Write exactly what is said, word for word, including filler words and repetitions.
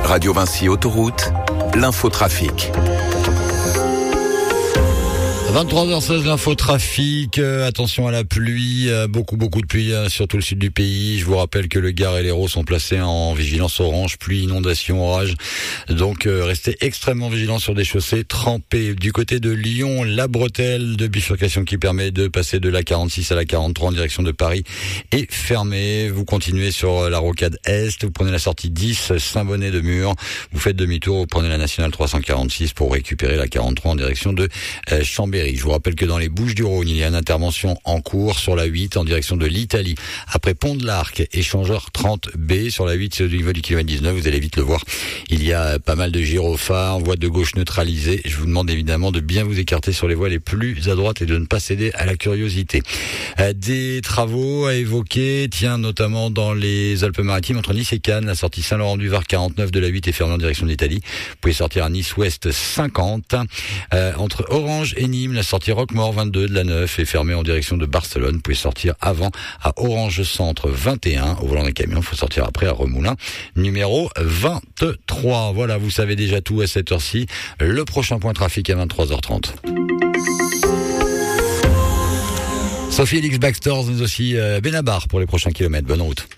Radio Vinci Autoroute, l'infotrafic. vingt-trois heures seize, l'infotrafic, euh, attention à la pluie, euh, beaucoup beaucoup de pluie euh, sur tout le sud du pays. Je vous rappelle que le Gard et l'Hérault sont placés en vigilance orange, pluie, inondation, orage. Donc euh, restez extrêmement vigilants sur des chaussées trempées. Du côté de Lyon, la bretelle de bifurcation qui permet de passer de la quarante-six à la quarante-trois en direction de Paris est fermée. Vous continuez sur la rocade Est, vous prenez la sortie dix, Saint-Bonnet de Mur, vous faites demi-tour, vous prenez la nationale trois cent quarante-six pour récupérer la quarante-trois en direction de euh, Chambéry. Je vous rappelle que dans les Bouches-du-Rhône, il y a une intervention en cours sur la huit en direction de l'Italie. Après Pont de l'Arc, échangeur trente B sur la huit au niveau du kilomètre dix-neuf, vous allez vite le voir. Il y a pas mal de gyrophares, voie de gauche neutralisée. Je vous demande évidemment de bien vous écarter sur les voies les plus à droite et de ne pas céder à la curiosité. Des travaux à évoquer, tiens, notamment dans les Alpes-Maritimes, entre Nice et Cannes, la sortie Saint-Laurent-du-Var quarante-neuf de la huit est fermée en direction de l'Italie. Vous pouvez sortir à Nice-Ouest cinquante. Euh, entre Orange et Nîmes, la sortie Roquemort vingt-deux de la neuf est fermée en direction de Barcelone. Vous pouvez sortir avant à Orange Centre vingt et un. Au volant des camions, il faut sortir après à Remoulins numéro vingt-trois. Voilà, vous savez déjà tout à cette heure-ci. Le prochain point trafic à vingt-trois heures trente. Sophie Elix Backstores, mais aussi Benabar pour les prochains kilomètres. Bonne route.